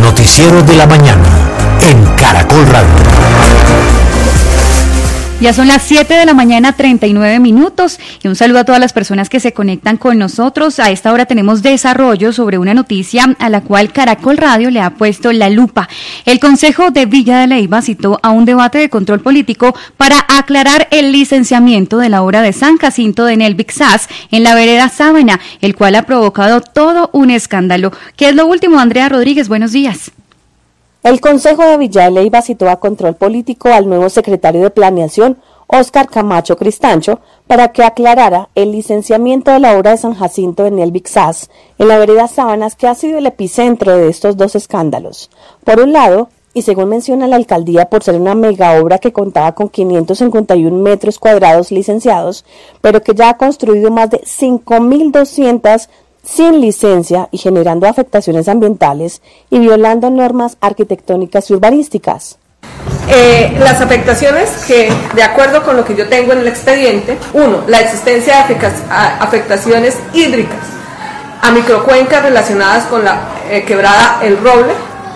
noticiero de la mañana en Caracol Radio. Ya son las 7 de la mañana, 39 minutos, y un saludo a todas las personas que se conectan con nosotros. A esta hora tenemos desarrollo sobre una noticia a la cual Caracol Radio le ha puesto la lupa. El Consejo de Villa de Leyva citó a un debate de control político para aclarar el licenciamiento de la obra de San Jacinto de Nelvic SAS en la vereda Sábana, el cual ha provocado todo un escándalo. ¿Qué es lo último, Andrea Rodríguez? Buenos días. El Consejo de Villa de Leyva citó a control político al nuevo secretario de Planeación, Óscar Camacho Cristancho, para que aclarara el licenciamiento de la obra de San Jacinto de Nelvic SAS en la vereda Sábanas, que ha sido el epicentro de estos dos escándalos. Por un lado, y según menciona la alcaldía, por ser una mega obra que contaba con 551 metros cuadrados licenciados, pero que ya ha construido más de 5.200 sin licencia y generando afectaciones ambientales y violando normas arquitectónicas y urbanísticas. Las afectaciones que, de acuerdo con lo que yo tengo en el expediente, 1. La existencia de afectaciones hídricas a microcuencas relacionadas con la quebrada El Roble,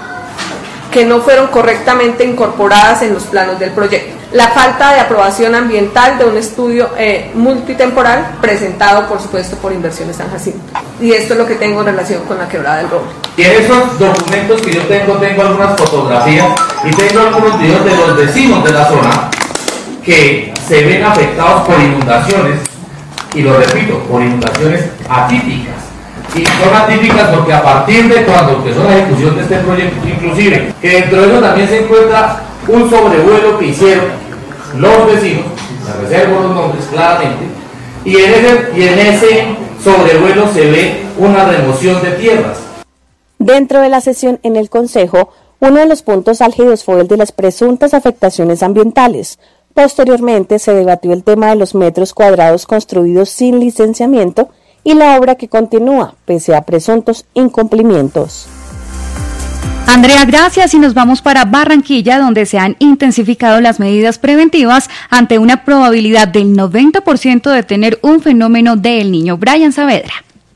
que no fueron correctamente incorporadas en los planos del proyecto. La falta de aprobación ambiental de un estudio multitemporal presentado, por supuesto, por Inversiones San Jacinto. Y esto es lo que tengo en relación con la quebrada del Roble. Y en esos documentos que yo tengo algunas fotografías y tengo algunos videos de los vecinos de la zona que se ven afectados por inundaciones, y lo repito, por inundaciones atípicas. Y son atípicas porque a partir de cuando empezó la ejecución de este proyecto, inclusive, que dentro de ello también se encuentra un sobrevuelo que hicieron los vecinos, me reservo los nombres claramente, y en ese sobrevuelo se ve una remoción de tierras. Dentro de la sesión en el Consejo, uno de los puntos álgidos fue el de las presuntas afectaciones ambientales. Posteriormente se debatió el tema de los metros cuadrados construidos sin licenciamiento y la obra que continúa, pese a presuntos incumplimientos. Andrea, gracias, y nos vamos para Barranquilla, donde se han intensificado las medidas preventivas ante una probabilidad del 90% de tener un fenómeno de El Niño. Brian Saavedra.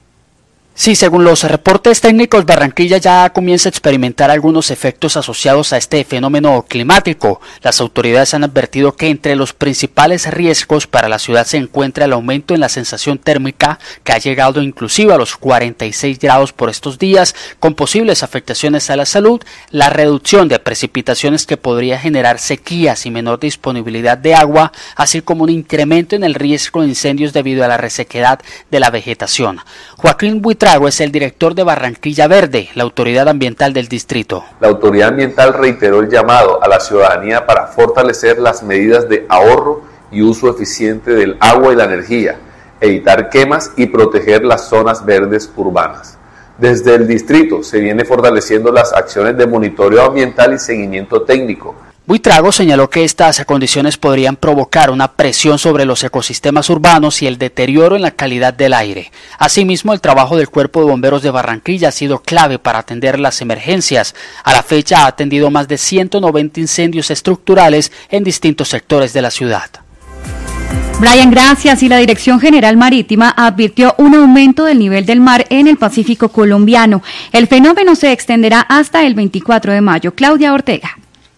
Sí, según los reportes técnicos, Barranquilla ya comienza a experimentar algunos efectos asociados a este fenómeno climático. Las autoridades han advertido que entre los principales riesgos para la ciudad se encuentra el aumento en la sensación térmica, que ha llegado inclusive a los 46 grados por estos días, con posibles afectaciones a la salud, la reducción de precipitaciones que podría generar sequías y menor disponibilidad de agua, así como un incremento en el riesgo de incendios debido a la resequedad de la vegetación. Joaquín Buitrago es el director de Barranquilla Verde, la autoridad ambiental del distrito. La autoridad ambiental reiteró el llamado a la ciudadanía para fortalecer las medidas de ahorro y uso eficiente del agua y la energía, evitar quemas y proteger las zonas verdes urbanas. Desde el distrito se viene fortaleciendo las acciones de monitoreo ambiental y seguimiento técnico. Buitrago señaló que estas condiciones podrían provocar una presión sobre los ecosistemas urbanos y el deterioro en la calidad del aire. Asimismo, el trabajo del Cuerpo de Bomberos de Barranquilla ha sido clave para atender las emergencias. A la fecha ha atendido más de 190 incendios estructurales en distintos sectores de la ciudad. Brian, gracias. Y la Dirección General Marítima advirtió un aumento del nivel del mar en el Pacífico colombiano. El fenómeno se extenderá hasta el 24 de mayo. Claudia Ortega.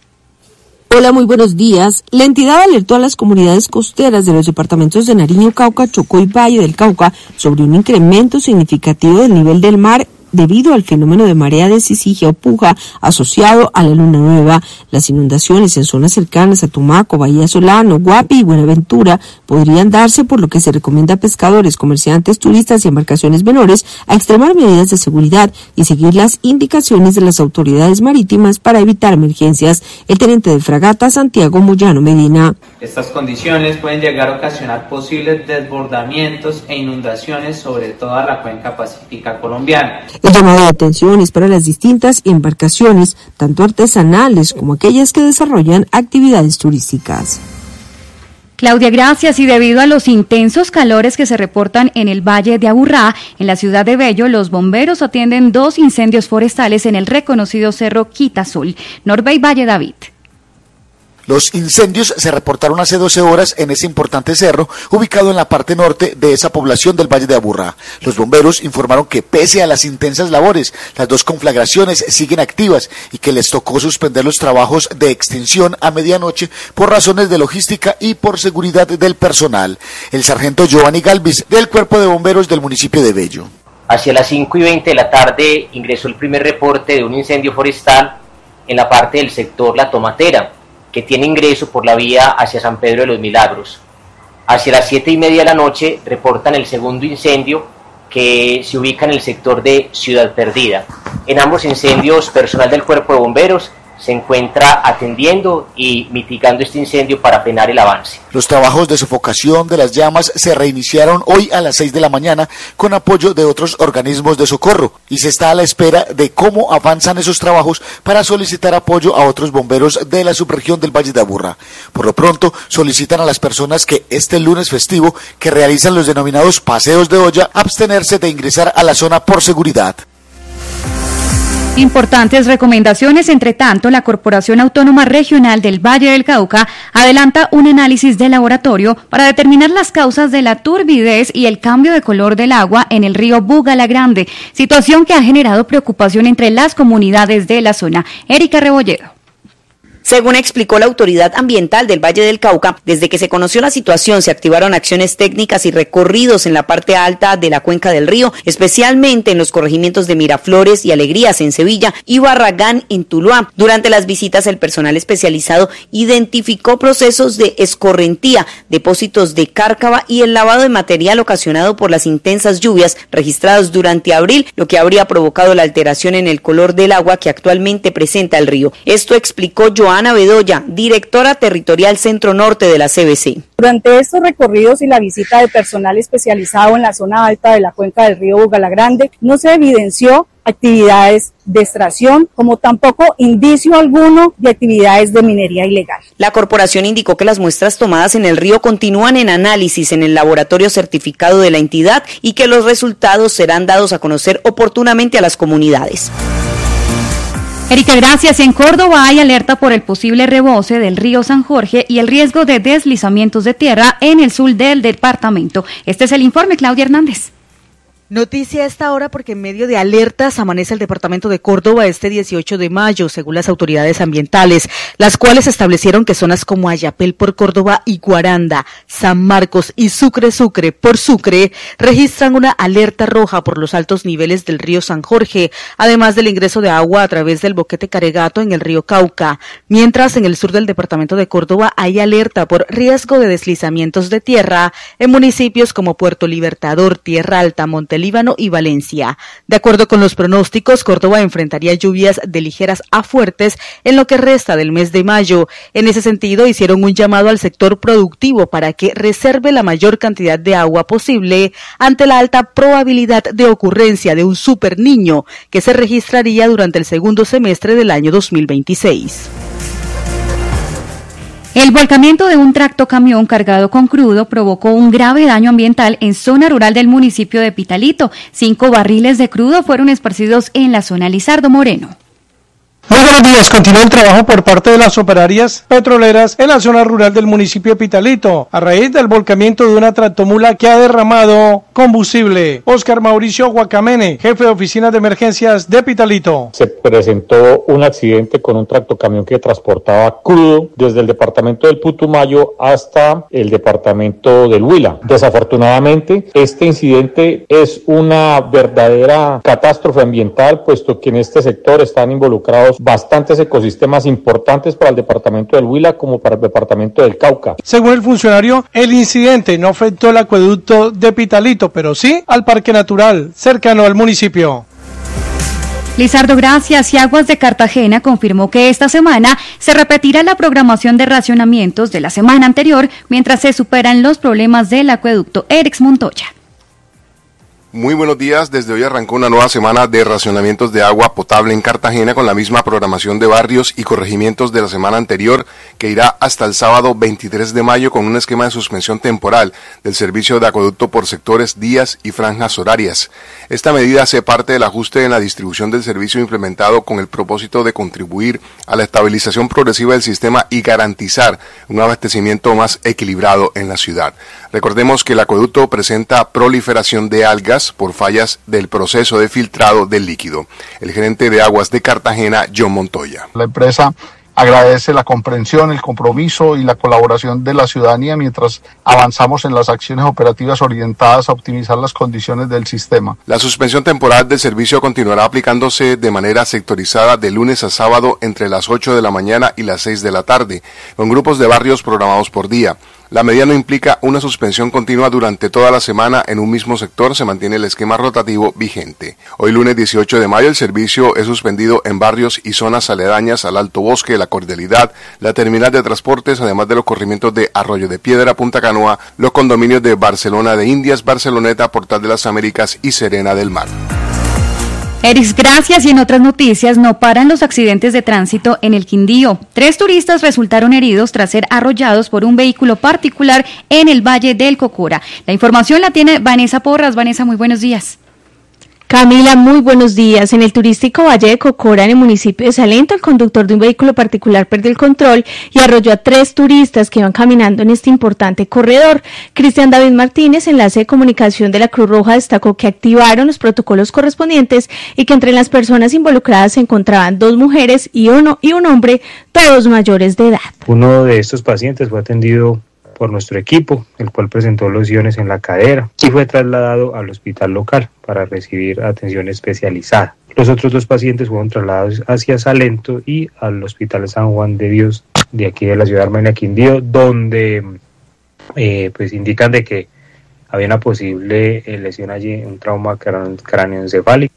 Hola, muy buenos días. La entidad alertó a las comunidades costeras de los departamentos de Nariño, Cauca, Chocó y Valle del Cauca sobre un incremento significativo del nivel del mar debido al fenómeno de marea de Syzygia o Puja asociado a la luna nueva. Las inundaciones en zonas cercanas a Tumaco, Bahía Solano, Guapi y Buenaventura podrían darse, por lo que se recomienda a pescadores, comerciantes, turistas y embarcaciones menores a extremar medidas de seguridad y seguir las indicaciones de las autoridades marítimas para evitar emergencias. El teniente de fragata Santiago Moyano Medina. Estas condiciones pueden llegar a ocasionar posibles desbordamientos e inundaciones sobre toda la cuenca pacífica colombiana. El llamado de atención es para las distintas embarcaciones, tanto artesanales como aquellas que desarrollan actividades turísticas. Claudia, gracias. Y debido a los intensos calores que se reportan en el Valle de Aburrá, en la ciudad de Bello, los bomberos atienden 2 incendios forestales en el reconocido cerro Quitasol. Norbey Valle David. Los incendios se reportaron hace 12 horas en ese importante cerro ubicado en la parte norte de esa población del Valle de Aburrá. Los bomberos informaron que pese a las intensas labores, las 2 conflagraciones siguen activas y que les tocó suspender los trabajos de extinción a medianoche por razones de logística y por seguridad del personal. El sargento Giovanni Galvis del Cuerpo de Bomberos del municipio de Bello. Hacia las 5:20 de la tarde ingresó el primer reporte de un incendio forestal en la parte del sector La Tomatera, que tiene ingreso por la vía hacia San Pedro de los Milagros. Hacia las 7:30 de la noche reportan el segundo incendio que se ubica en el sector de Ciudad Perdida. En ambos incendios, personal del Cuerpo de Bomberos se encuentra atendiendo y mitigando este incendio para frenar el avance. Los trabajos de sofocación de las llamas se reiniciaron hoy a las 6 de la mañana con apoyo de otros organismos de socorro y se está a la espera de cómo avanzan esos trabajos para solicitar apoyo a otros bomberos de la subregión del Valle de Aburrá. Por lo pronto, solicitan a las personas que este lunes festivo que realizan los denominados paseos de olla abstenerse de ingresar a la zona por seguridad. Importantes recomendaciones. Entre tanto, la Corporación Autónoma Regional del Valle del Cauca adelanta un análisis de laboratorio para determinar las causas de la turbidez y el cambio de color del agua en el río Bugalagrande, situación que ha generado preocupación entre las comunidades de la zona. Erika Rebolledo. Según explicó la Autoridad Ambiental del Valle del Cauca, desde que se conoció la situación se activaron acciones técnicas y recorridos en la parte alta de la cuenca del río, especialmente en los corregimientos de Miraflores y Alegrías en Sevilla y Barragán en Tuluá. Durante las visitas el personal especializado identificó procesos de escorrentía, depósitos de cárcava y el lavado de material ocasionado por las intensas lluvias registradas durante abril, lo que habría provocado la alteración en el color del agua que actualmente presenta el río. Esto explicó Joana Bedoya, directora territorial Centro Norte de la CBC. Durante estos recorridos y la visita de personal especializado en la zona alta de la cuenca del río Bugalagrande, no se evidenció actividades de extracción, como tampoco indicio alguno de actividades de minería ilegal. La corporación indicó que las muestras tomadas en el río continúan en análisis en el laboratorio certificado de la entidad y que los resultados serán dados a conocer oportunamente a las comunidades. Erika, gracias. En Córdoba hay alerta por el posible rebose del río San Jorge y el riesgo de deslizamientos de tierra en el sur del departamento. Este es el informe, Claudia Hernández. Noticia a esta hora porque en medio de alertas amanece el departamento de Córdoba este 18 de mayo, según las autoridades ambientales, las cuales establecieron que zonas como Ayapel por Córdoba y Guaranda, San Marcos y Sucre por Sucre registran una alerta roja por los altos niveles del río San Jorge, además del ingreso de agua a través del boquete Caregato en el río Cauca, mientras en el sur del departamento de Córdoba hay alerta por riesgo de deslizamientos de tierra en municipios como Puerto Libertador, Tierra Alta, Montelíbano y Valencia. De acuerdo con los pronósticos, Córdoba enfrentaría lluvias de ligeras a fuertes en lo que resta del mes de mayo. En ese sentido, hicieron un llamado al sector productivo para que reserve la mayor cantidad de agua posible ante la alta probabilidad de ocurrencia de un super niño que se registraría durante el segundo semestre del año 2026. El volcamiento de un tractocamión cargado con crudo provocó un grave daño ambiental en zona rural del municipio de Pitalito. 5 barriles de crudo fueron esparcidos en la zona. Lizardo Moreno. Muy buenos días. Continúa el trabajo por parte de las operarias petroleras en la zona rural del municipio de Pitalito, a raíz del volcamiento de una tractomula que ha derramado combustible. Óscar Mauricio Guacamene, jefe de oficinas de emergencias de Pitalito. Se presentó un accidente con un tractocamión que transportaba crudo desde el departamento del Putumayo hasta el departamento del Huila. Desafortunadamente, este incidente es una verdadera catástrofe ambiental, puesto que en este sector están involucrados bastantes ecosistemas importantes para el departamento del Huila como para el departamento del Cauca. Según el funcionario, el incidente no afectó el acueducto de Pitalito, pero sí al parque natural cercano al municipio. Lizardo, gracias. Y Aguas de Cartagena confirmó que esta semana se repetirá la programación de racionamientos de la semana anterior mientras se superan los problemas del acueducto. Erix Montoya. Muy buenos días, desde hoy arrancó una nueva semana de racionamientos de agua potable en Cartagena con la misma programación de barrios y corregimientos de la semana anterior que irá hasta el sábado 23 de mayo con un esquema de suspensión temporal del servicio de acueducto por sectores, días y franjas horarias. Esta medida hace parte del ajuste en la distribución del servicio implementado con el propósito de contribuir a la estabilización progresiva del sistema y garantizar un abastecimiento más equilibrado en la ciudad. Recordemos que el acueducto presenta proliferación de algas por fallas del proceso de filtrado del líquido. El gerente de Aguas de Cartagena, John Montoya. La empresa agradece la comprensión, el compromiso y la colaboración de la ciudadanía mientras avanzamos en las acciones operativas orientadas a optimizar las condiciones del sistema. La suspensión temporal del servicio continuará aplicándose de manera sectorizada de lunes a sábado entre las 8 de la mañana y las 6 de la tarde, con grupos de barrios programados por día. La medida no implica una suspensión continua durante toda la semana en un mismo sector, se mantiene el esquema rotativo vigente. Hoy lunes 18 de mayo el servicio es suspendido en barrios y zonas aledañas al Alto Bosque, La Cordialidad, la terminal de transportes, además de los corregimientos de Arroyo de Piedra, Punta Canoa, los condominios de Barcelona de Indias, Barceloneta, Portal de las Américas y Serena del Mar. Erix, gracias. Y en otras noticias, no paran los accidentes de tránsito en el Quindío. 3 turistas resultaron heridos tras ser arrollados por un vehículo particular en el Valle del Cocora. La información la tiene Vanessa Porras. Vanessa, muy buenos días. Camila, muy buenos días. En el turístico Valle de Cocora, en el municipio de Salento, el conductor de un vehículo particular perdió el control y arrolló a 3 turistas que iban caminando en este importante corredor. Cristian David Martínez, enlace de comunicación de la Cruz Roja, destacó que activaron los protocolos correspondientes y que entre las personas involucradas se encontraban 2 mujeres y un hombre, todos mayores de edad. Uno de estos pacientes fue atendido por nuestro equipo, el cual presentó lesiones en la cadera y fue trasladado al hospital local para recibir atención especializada. Los otros 2 pacientes fueron trasladados hacia Salento y al Hospital San Juan de Dios de aquí de la ciudad de Armenia, Quindío, donde pues indican de que había una posible lesión allí, un trauma cráneoencefálico.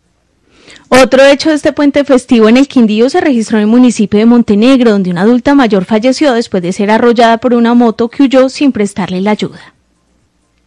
Otro hecho de este puente festivo en el Quindío se registró en el municipio de Montenegro, donde una adulta mayor falleció después de ser arrollada por una moto que huyó sin prestarle la ayuda.